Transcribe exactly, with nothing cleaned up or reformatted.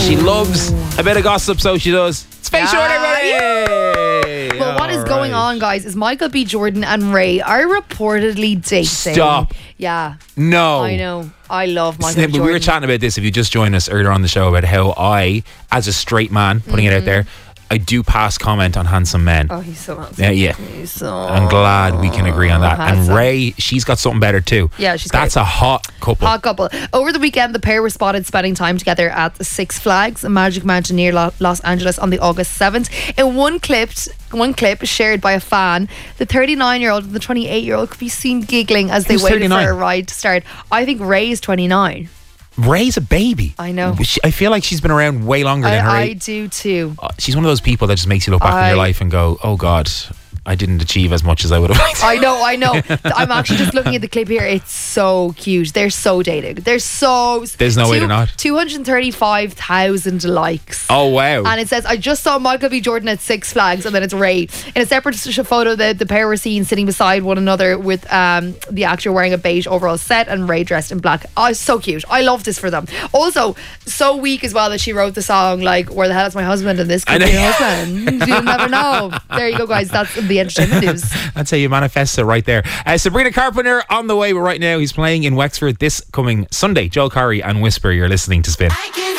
She loves a bit of gossip, so she does. It's Faye Short, everybody! Yay! Well, what is going on, guys, is Michael B. Jordan and Ray are reportedly dating. Stop. Yeah. No. I know. I love Michael Snip, B. Jordan. we were chatting about this, if you just joined us earlier on the show, about how I, as a straight man, putting Mm-hmm. it out there, I do pass comment on handsome men. Oh, he's so handsome. Yeah, yeah. He's so I'm glad we can agree on that. handsome. And Ray, she's got something better too. Yeah, she's That's great. a hot couple. Hot couple. Over the weekend, the pair were spotted spending time together at the Six Flags, Magic Mountain near Lo- Los Angeles on the August seventh. In one clip, one clip shared by a fan, the thirty-nine-year-old and the twenty-eight-year-old could be seen giggling as they Who's waited thirty-nine? for a ride to start. I think Ray is twenty-nine. Ray's a baby. I know. She, I feel like she's been around way longer than her I, I age. do too. Uh, She's one of those people that just makes you look back in I- your life and go, oh God, I didn't achieve as much as I would have liked. I know, I know. I'm actually just looking at the clip here. It's so cute. They're so dating. They're so. There's no way they're not. two hundred thirty-five thousand likes. Oh wow. And it says, I just saw Michael B. Jordan at Six Flags, and then it's Ray. In a separate sh- photo, the, the pair were seen sitting beside one another with um, the actor wearing a beige overall set and Ray dressed in black. Oh, it's so cute. I love this for them. Also, so weak as well that she wrote the song, like, where the hell is my husband? And this could be your husband. You'll never know. There you go, guys. That's the entertainment news. That's how you manifest it right there. Uh, Sabrina Carpenter on the way, but right now he's playing in Wexford this coming Sunday. Joel Corry and Whisper, you're listening to Spin. I can